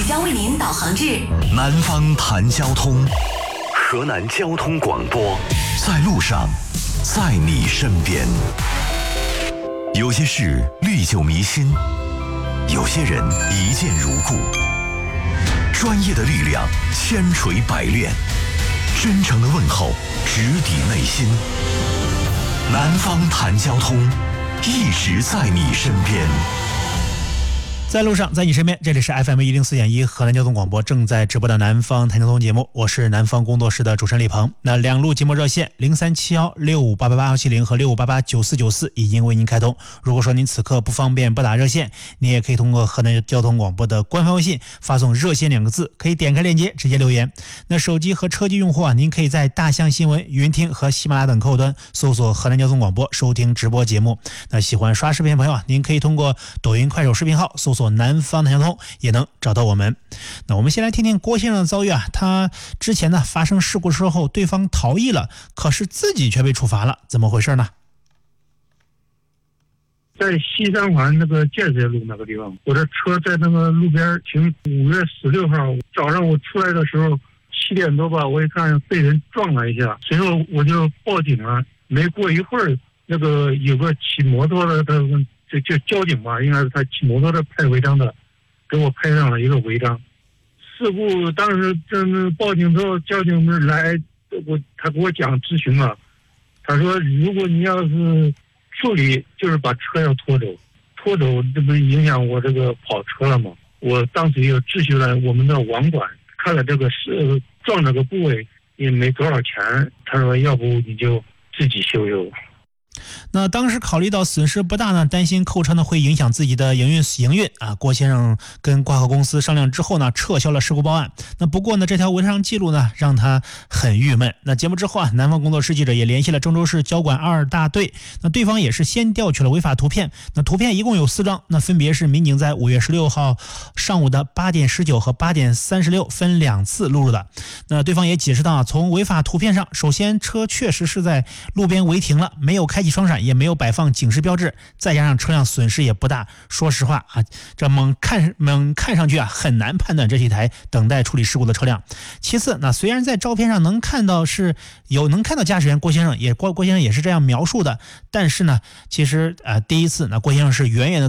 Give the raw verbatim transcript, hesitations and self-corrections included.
将为您导航至南方谈交通，河南交通广播，在路上，在你身边。有些事历久弥新，有些人一见如故。专业的力量千锤百炼，真诚的问候直抵内心。南方谈交通，一直在你身边。 在路上，在你身边，这里是 F M 一零四点一河南交通广播正在直播的南方谈交通节目，我是南方工作室的主持人李鹏。那两路节目热线零三七幺六五八八八幺七零和六五八八九四九四已经为您开通。如果说您此刻不方便拨打热线，您也可以通过河南交通广播的官方微信发送热线两个字，可以点开链接直接留言。那手机和车机用户啊，您可以在大象新闻、云听和喜马拉雅等客户端搜索河南交通广播收听直播节目。那喜欢刷视频的朋友啊，您可以通过抖音、快手视频号搜索南方谈交通也能找到我们。那我们先来听听郭先生的遭遇啊，他之前呢发生事故之后，对方逃逸了，可是自己却被处罚了，怎么回事呢？ 在西三环那个建设路那个地方，我的车在那个路边停。五月十六号早上我出来的时候七点多吧，我一看被人撞了一下，随后我就报警了。没过一会儿，那个有个骑摩托的，他就就交警吧，应该是他骑摩托的拍违章的，给我拍上了一个违章。事故当时这报警之后，交警们来，我他给我讲咨询了，他说如果你要是处理，就是把车要拖走，拖走这不影响我这个跑车了吗？我当时也咨询了我们的网管，看了这个是撞这个部位也没多少钱，他说要不你就自己修修。 那当时考虑到损失不大呢，担心扣车呢会影响自己的营运营运啊，郭先生跟挂号公司商量之后呢，撤销了事故报案。那不过呢，这条违章记录呢让他很郁闷。那节目之后啊，南方工作室记者也联系了郑州市交管二大队，那对方也是先调取了违法图片，那图片一共有四张，那分别是民警在五月十六号上午的八点十九和八点三十六分两次录入的。那对方也解释到啊，从违法图片上，首先车确实是在路边违停了，没有开启双闪，也没有摆放警示标志，再加上车辆损失也不大。说实话啊，这猛看猛看上去啊，很难判断这是一台等待处理事故的车辆。其次，那虽然在照片上能看到是有能看到驾驶员郭先生，也郭郭先生也是这样描述的，但是呢，其实啊、呃，第一次那郭先生是远远的